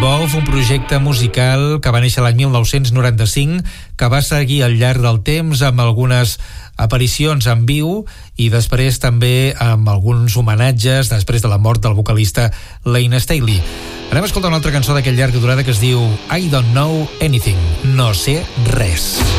Above, un projecte musical que va néixer l'any 1995, que va seguir al llarg del temps amb algunes aparicions en viu i després també amb alguns homenatges després de la mort del vocalista Layne Staley. Anem a escoltar una altra cançó d'aquest llarga durada que es diu I Don't Know Anything, no sé res.